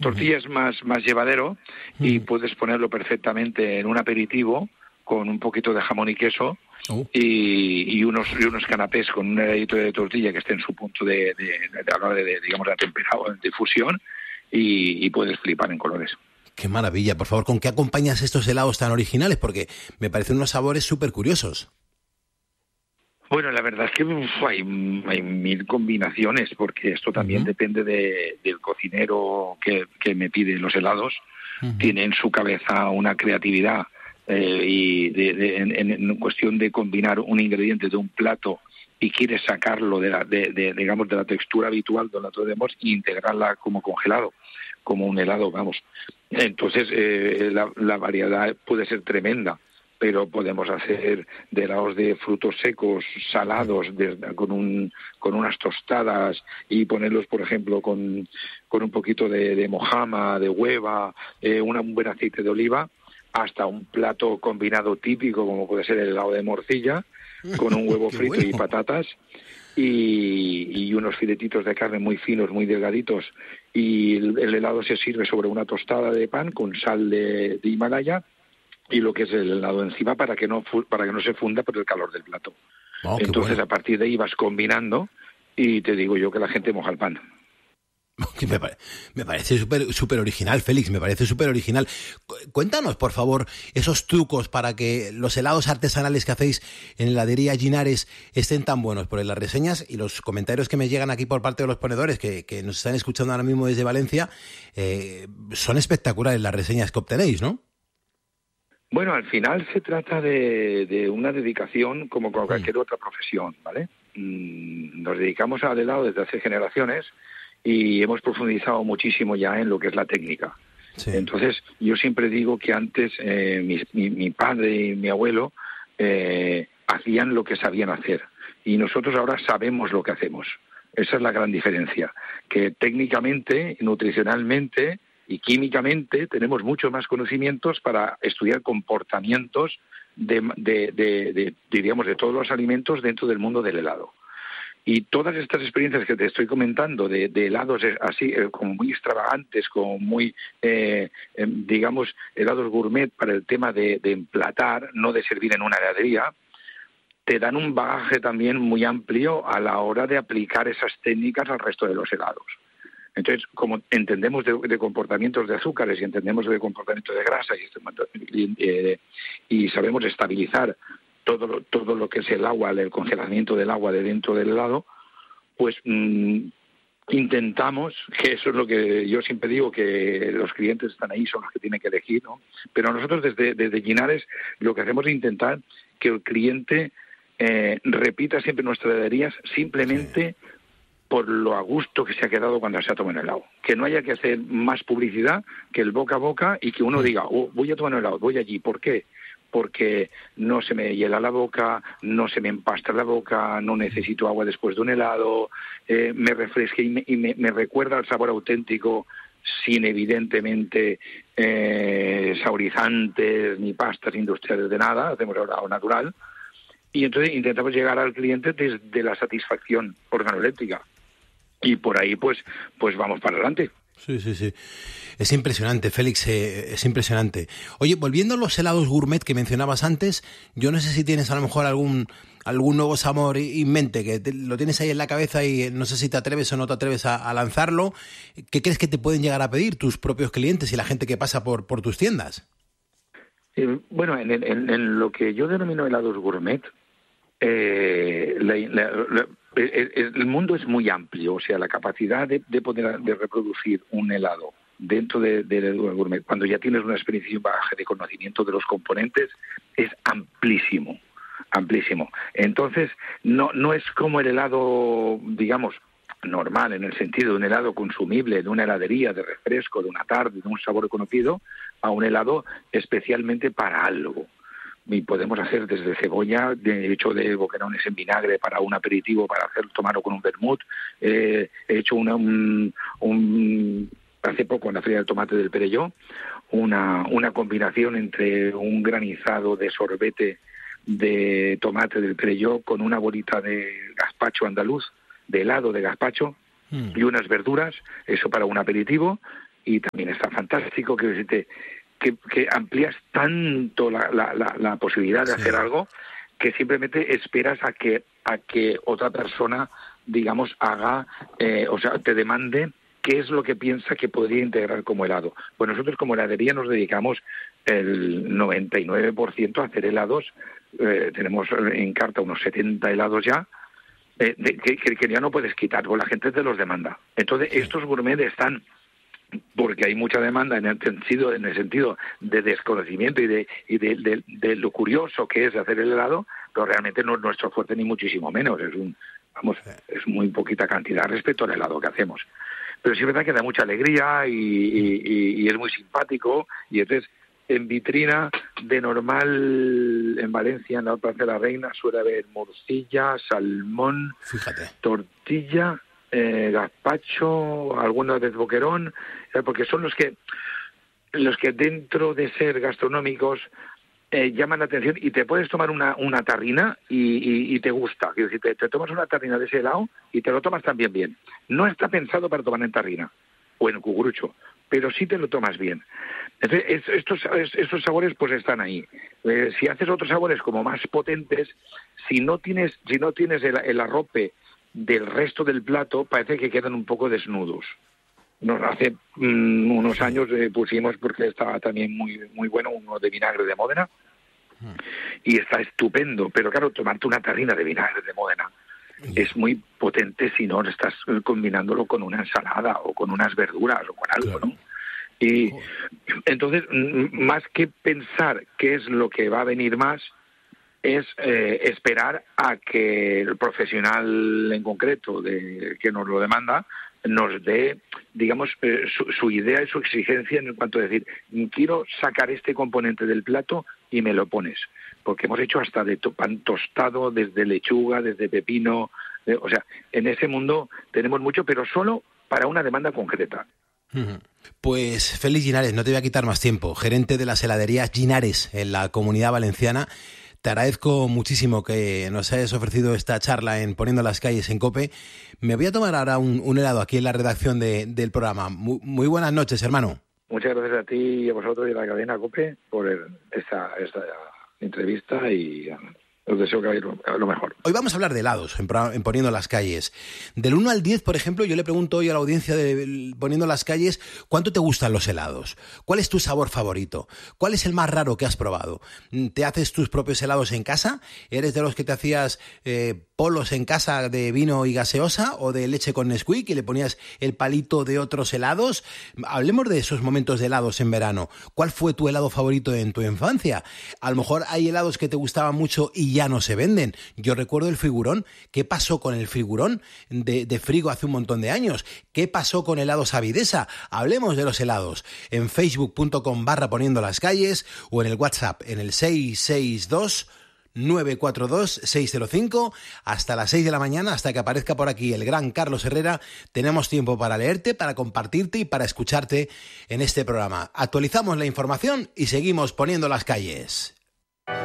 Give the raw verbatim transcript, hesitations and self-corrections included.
Tortilla es más, más llevadero y uh-huh. puedes ponerlo perfectamente en un aperitivo con un poquito de jamón y queso uh. y, y unos y unos canapés con un heladito de tortilla que esté en su punto de, de, de, de a la hora de, digamos, de temperado, de fusión y, y puedes flipar en colores. Qué maravilla. Por favor, ¿con qué acompañas estos helados tan originales? Porque me parecen unos sabores súper curiosos. Bueno, la verdad es que uf, hay, hay mil combinaciones, porque esto también uh-huh. depende de, del cocinero que, que me pide los helados. Uh-huh. Tiene en su cabeza una creatividad eh, y de, de, en, en cuestión de combinar un ingrediente de un plato y quiere sacarlo de la, de, de, digamos, de la textura habitual donde la tenemos e integrarla como congelado, como un helado, vamos. Entonces, eh, la, la variedad puede ser tremenda, pero podemos hacer de helados de frutos secos, salados, de, con un con unas tostadas y ponerlos, por ejemplo, con, con un poquito de, de mojama, de hueva, eh, una, un buen aceite de oliva, hasta un plato combinado típico, como puede ser el helado de morcilla, con un huevo frito bueno. y patatas, y, y unos filetitos de carne muy finos, muy delgaditos, y el, el helado se sirve sobre una tostada de pan con sal de, de Himalaya, y lo que es el helado encima para que no para que no se funda por el calor del plato. Oh, Entonces, bueno. a partir de ahí vas combinando y te digo yo que la gente moja el pan. Me, pare, me parece súper súper original, Félix, me parece súper original. Cuéntanos, por favor, esos trucos para que los helados artesanales que hacéis en heladería Ginares estén tan buenos, porque las reseñas y los comentarios que me llegan aquí por parte de los ponedores que, que nos están escuchando ahora mismo desde Valencia, eh, son espectaculares las reseñas que obtenéis, ¿no? Bueno, al final se trata de, de una dedicación como con cualquier otra profesión, ¿vale? Nos dedicamos al helado desde hace generaciones y hemos profundizado muchísimo ya en lo que es la técnica. Sí. Entonces, yo siempre digo que antes eh, mi, mi, mi padre y mi abuelo eh, hacían lo que sabían hacer y nosotros ahora sabemos lo que hacemos. Esa es la gran diferencia, que técnicamente, nutricionalmente y químicamente tenemos muchos más conocimientos para estudiar comportamientos de, de, de, de, diríamos, de todos los alimentos dentro del mundo del helado. Y todas estas experiencias que te estoy comentando de, de helados así eh, como muy extravagantes, como muy, eh, eh, digamos, helados gourmet para el tema de, de emplatar, no de servir en una heladería, te dan un bagaje también muy amplio a la hora de aplicar esas técnicas al resto de los helados. Entonces, como entendemos de, de comportamientos de azúcares y entendemos de comportamientos de grasa y, y, eh, y sabemos estabilizar todo lo, todo lo que es el agua, el congelamiento del agua de dentro del helado, pues mmm, intentamos, que eso es lo que yo siempre digo, que los clientes están ahí, son los que tienen que elegir, ¿no? Pero nosotros desde, desde Ginares lo que hacemos es intentar que el cliente eh, repita siempre nuestras heladerías simplemente sí. por lo a gusto que se ha quedado cuando se ha tomado el helado. Que no haya que hacer más publicidad que el boca a boca y que uno diga, oh, voy a tomar el helado, voy allí. ¿Por qué? Porque no se me hiela la boca, no se me empasta la boca, no necesito agua después de un helado, eh, me refresca y, me, y me, me recuerda al sabor auténtico sin evidentemente eh, saborizantes ni pastas industriales de nada, hacemos el helado natural. Y entonces intentamos llegar al cliente desde la satisfacción organoléptica. Y por ahí pues pues vamos para adelante. Sí, sí, sí. Es impresionante, Félix, eh, es impresionante. Oye, volviendo a los helados gourmet que mencionabas antes, yo no sé si tienes a lo mejor algún algún nuevo sabor en mente, que te, lo tienes ahí en la cabeza y no sé si te atreves o no te atreves a, a lanzarlo. ¿Qué crees que te pueden llegar a pedir tus propios clientes y la gente que pasa por, por tus tiendas? Eh, bueno, en, en, en lo que yo denomino helados gourmet, eh, la, la, la, el, el mundo es muy amplio, o sea, la capacidad de, de poder de reproducir un helado dentro del de, de gourmet, cuando ya tienes una experiencia y un bagaje de conocimiento de los componentes, es amplísimo, amplísimo. Entonces, no no es como el helado, digamos, normal, en el sentido de un helado consumible, de una heladería, de refresco, de una tarde, de un sabor conocido, a un helado especialmente para algo. Y podemos hacer desde cebolla, de hecho de boquerones en vinagre para un aperitivo, para hacer tomarlo con un vermut. Eh, he hecho una, un, un, hace poco en la Feria del Tomate del Perelló, una, una combinación entre un granizado de sorbete de tomate del Perelló con una bolita de gazpacho andaluz, de helado de gazpacho, mm. y unas verduras, eso para un aperitivo. y también está fantástico, que decirte, que, que amplías tanto la, la, la, la posibilidad de sí. hacer algo que simplemente esperas a que a que otra persona, digamos, haga, eh, o sea, te demande qué es lo que piensa que podría integrar como helado. Pues nosotros como heladería nos dedicamos el noventa y nueve por ciento a hacer helados, eh, tenemos en carta unos setenta helados ya, eh, de, que, que ya no puedes quitar, o la gente te los demanda. Entonces sí. estos gourmet están, porque hay mucha demanda en el sentido, en el sentido de desconocimiento y de, y de, de, de lo curioso que es hacer el helado, pero realmente no es nuestro fuerte ni muchísimo menos, es un, vamos, es muy poquita cantidad respecto al helado que hacemos. Pero sí es verdad que da mucha alegría y, y, y es muy simpático, y entonces en vitrina de normal en Valencia, en la Plaza de la Reina, suele haber morcilla, salmón, Fíjate. tortilla, eh, gazpacho, alguna vez boquerón, eh, porque son los que los que dentro de ser gastronómicos eh, llaman la atención, y te puedes tomar una, una tarrina y, y, y te gusta. Quiero decir, te, te tomas una tarrina de ese helado y te lo tomas también bien. No está pensado para tomar en tarrina o en cucurucho, pero sí te lo tomas bien. Entonces, estos, estos sabores pues están ahí. Eh, si haces otros sabores como más potentes, si no tienes, si no tienes el, el arrope del resto del plato, parece que quedan un poco desnudos. Nos hace mm, unos años eh, pusimos, porque estaba también muy muy bueno, uno de vinagre de Módena, y está estupendo, pero claro, tomarte una tarrina de vinagre de Módena es muy potente si no estás combinándolo con una ensalada o con unas verduras o con algo, ¿no? Y entonces, más que pensar qué es lo que va a venir más, es eh, esperar a que el profesional en concreto de que nos lo demanda nos dé, digamos, eh, su, su idea y su exigencia en cuanto a decir, quiero sacar este componente del plato y me lo pones. Porque hemos hecho hasta de to- pan tostado, desde lechuga, desde pepino, eh, o sea, en ese mundo tenemos mucho, pero solo para una demanda concreta. Pues Félix Linares, no te voy a quitar más tiempo, gerente de las heladerías Linares en la Comunidad Valenciana. Te agradezco muchísimo que nos hayas ofrecido esta charla en Poniendo las Calles en COPE. Me voy a tomar ahora un, un helado aquí en la redacción de, del programa. Muy, muy buenas noches, hermano. Muchas gracias a ti y a vosotros y a la cadena COPE por el, esta, esta entrevista, y os deseo que vaya lo mejor. Hoy vamos a hablar de helados en, en Poniendo las Calles. Del uno al diez, por ejemplo, yo le pregunto hoy a la audiencia de Poniendo las Calles, ¿cuánto te gustan los helados? ¿Cuál es tu sabor favorito? ¿Cuál es el más raro que has probado? ¿Te haces tus propios helados en casa? ¿Eres de los que te hacías eh, polos en casa de vino y gaseosa o de leche con Nesquik y le ponías el palito de otros helados? Hablemos de esos momentos de helados en verano. ¿Cuál fue tu helado favorito en tu infancia? A lo mejor hay helados que te gustaban mucho y ya no se venden. Yo recuerdo el Frigurón. ¿Qué pasó con el Frigurón de, de Frigo hace un montón de años? ¿Qué pasó con helados Avidesa? Hablemos de los helados en facebook.com barra Poniendo las Calles o en el WhatsApp en el seis seis dos nueve cuatro dos seis cero cinco. Hasta las seis de la mañana, hasta que aparezca por aquí el gran Carlos Herrera, tenemos tiempo para leerte, para compartirte y para escucharte en este programa. Actualizamos la información y seguimos Poniendo las Calles.